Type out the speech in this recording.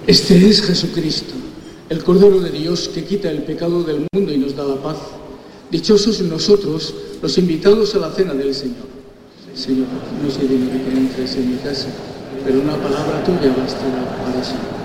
Este es Jesucristo, el Cordero de Dios que quita el pecado del mundo y nos da la paz. Dichosos nosotros, los invitados a la cena del Señor. Señor, no soy digno de que entres en mi casa, pero una palabra tuya bastará para siempre.